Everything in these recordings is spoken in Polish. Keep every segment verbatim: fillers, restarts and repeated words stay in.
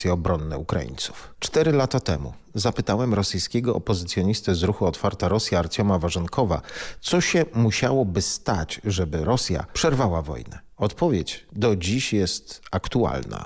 obronne Ukraińców. Cztery lata temu zapytałem rosyjskiego opozycjonistę z ruchu Otwarta Rosja Artioma Warzenkowa, co się musiałoby stać, żeby Rosja przerwała wojnę. Odpowiedź do dziś jest aktualna.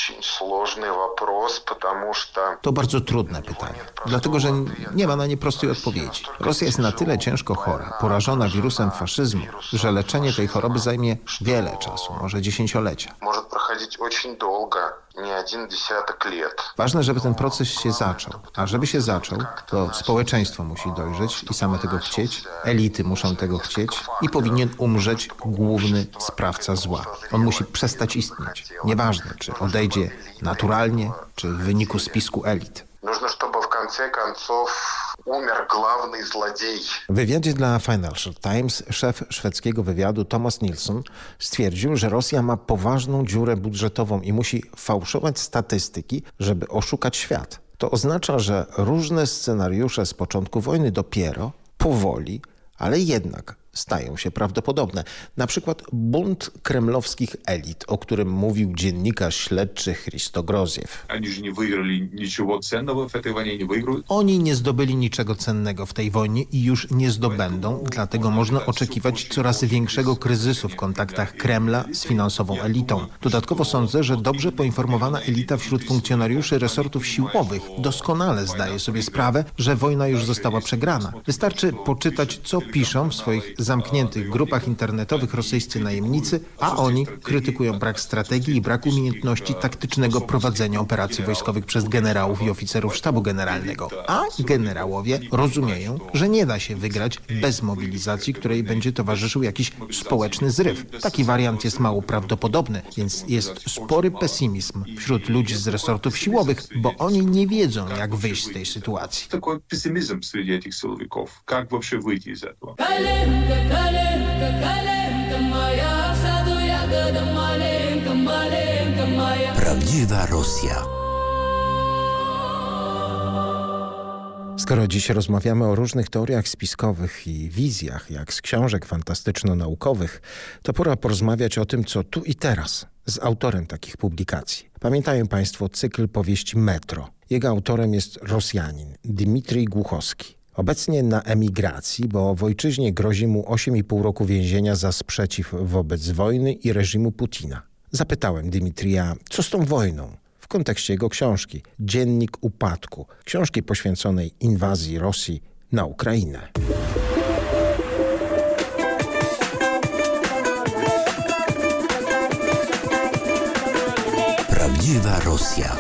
To bardzo trudne pytanie, dlatego że nie ma na nie prostej odpowiedzi. Rosja jest na tyle ciężko chora, porażona wirusem faszyzmu, że leczenie tej choroby zajmie wiele czasu, może dziesięciolecia. Może проходить очень долго, nie один десяток лет. Ważne, żeby ten proces się zaczął. A żeby się zaczął, to społeczeństwo musi dojrzeć i same tego chcieć, elity muszą tego chcieć i powinien umrzeć główny sprawca zła. On musi przestać istnieć. Nieważne, czy odejdzie naturalnie, czy w wyniku spisku elit. Нужно, чтобы в конце концов умер главный злодей. W wywiadzie dla Financial Times szef szwedzkiego wywiadu Thomas Nilsson stwierdził, że Rosja ma poważną dziurę budżetową i musi fałszować statystyki, żeby oszukać świat. To oznacza, że różne scenariusze z początku wojny dopiero, powoli, ale jednak stają się prawdopodobne. Na przykład bunt kremlowskich elit, o którym mówił dziennikarz śledczy Hristo Groziew. Oni nie zdobyli niczego cennego w tej wojnie i już nie zdobędą, dlatego można oczekiwać coraz większego kryzysu w kontaktach Kremla z finansową elitą. Dodatkowo sądzę, że dobrze poinformowana elita wśród funkcjonariuszy resortów siłowych doskonale zdaje sobie sprawę, że wojna już została przegrana. Wystarczy poczytać, co piszą w swoich zamkniętych grupach internetowych rosyjscy najemnicy, a oni krytykują brak strategii i brak umiejętności taktycznego prowadzenia operacji wojskowych przez generałów i oficerów sztabu generalnego. A generałowie rozumieją, że nie da się wygrać bez mobilizacji, której będzie towarzyszył jakiś społeczny zryw. Taki wariant jest mało prawdopodobny, więc jest spory pesymizm wśród ludzi z resortów siłowych, bo oni nie wiedzą, jak wyjść z tej sytuacji. Такой пессимизм среди этих силовиков. Как вообще выйти из этого? Prawdziwa Rosja. Skoro dziś rozmawiamy o różnych teoriach spiskowych i wizjach, jak z książek fantastyczno-naukowych, to pora porozmawiać o tym, co tu i teraz z autorem takich publikacji. Pamiętają Państwo cykl powieści Metro. Jego autorem jest Rosjanin Dmitrij Głuchowski. Obecnie na emigracji, bo w ojczyźnie grozi mu osiem i pół roku więzienia za sprzeciw wobec wojny i reżimu Putina. Zapytałem Dmitrija, co z tą wojną? W kontekście jego książki Dziennik upadku, książki poświęconej inwazji Rosji na Ukrainę. Prawdziwa Rosja.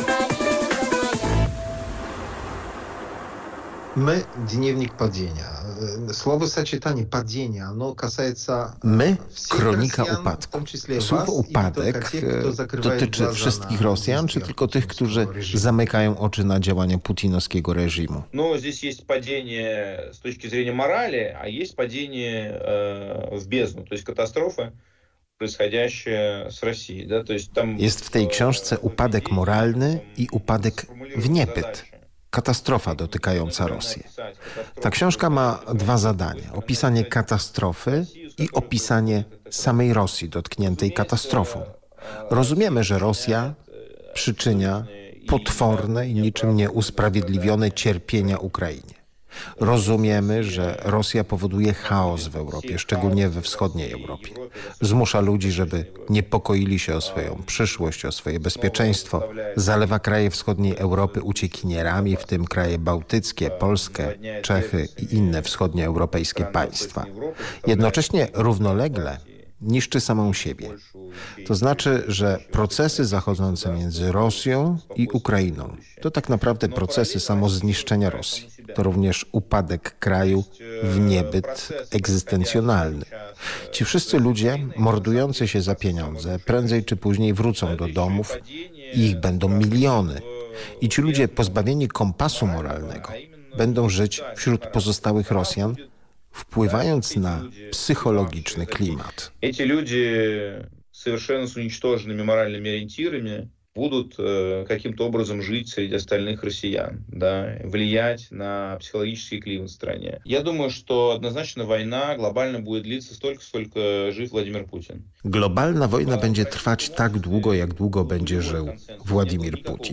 My, Dniewnik Падения. Słowo сочетание падения, оно касается My, всех kronika Rosjan, upadku. w tym числе Słowo was, i upadek tylko tych, kto zakrywają dotyczy глаза wszystkich na Rosjan, czy действия tylko tych, którzy путинского zamykają oczy na działania putinowskiego reżimu? Но здесь есть падение с точки зрения морали, а есть падение э, в бездну, то есть катастрофа, происходящая с Россией. Да? То есть там, Jest w tej książce upadek moralny i upadek w niebyt. Katastrofa dotykająca Rosję. Ta książka ma dwa zadania. Opisanie katastrofy i opisanie samej Rosji dotkniętej katastrofą. Rozumiemy, że Rosja przyczynia potworne i niczym nieusprawiedliwione cierpienia Ukrainie. Rozumiemy, że Rosja powoduje chaos w Europie, szczególnie we wschodniej Europie. Zmusza ludzi, żeby niepokoili się o swoją przyszłość, o swoje bezpieczeństwo. Zalewa kraje wschodniej Europy uciekinierami, w tym kraje bałtyckie, Polskę, Czechy i inne wschodnioeuropejskie państwa. Jednocześnie równolegle niszczy samą siebie. To znaczy, że procesy zachodzące między Rosją i Ukrainą to tak naprawdę procesy samozniszczenia Rosji. To również upadek kraju w niebyt egzystencjonalny. Ci wszyscy ludzie mordujący się za pieniądze prędzej czy później wrócą do domów i ich będą miliony. I ci ludzie pozbawieni kompasu moralnego będą żyć wśród pozostałych Rosjan, wpływając na psychologiczny klimat. Эти люди совершенно с уничтоженными моральными ориентирами будут э, каким-то образом жить среди остальных россиян, да, влиять на психологический климат в стране. Я думаю, что однозначно война глобально будет длиться столько, сколько жив Владимир Путин. Globalna wojna będzie trwać tak długo, jak długo będzie żył Władimir Putin.